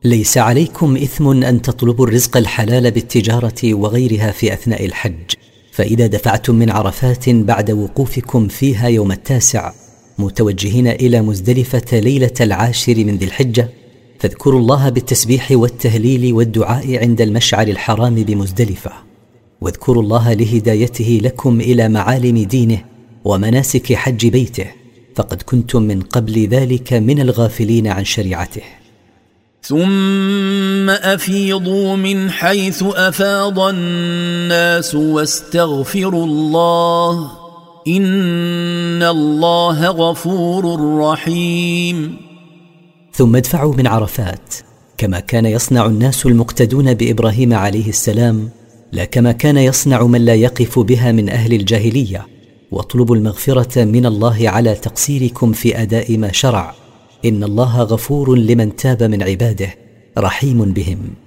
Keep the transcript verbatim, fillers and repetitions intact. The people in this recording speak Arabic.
ليس عليكم إثم أن تطلبوا الرزق الحلال بالتجارة وغيرها في أثناء الحج، فإذا دفعتم من عرفات بعد وقوفكم فيها يوم التاسع متوجهين إلى مزدلفة ليلة العاشر من ذي الحجة، فاذكروا الله بالتسبيح والتهليل والدعاء عند المشعر الحرام بمزدلفة، واذكروا الله لهدايته لكم إلى معالم دينه ومناسك حج بيته، فقد كنتم من قبل ذلك من الغافلين عن شريعته. ثم أفيضوا من حيث أفاض الناس واستغفروا الله إن الله غفور رحيم. ثم ادفعوا من عرفات كما كان يصنع الناس المقتدون بإبراهيم عليه السلام، لا كما كان يصنع من لا يقف بها من أهل الجاهلية، واطلبوا المغفرة من الله على تقصيركم في أداء ما شرع، إن الله غفور لمن تاب من عباده رحيم بهم.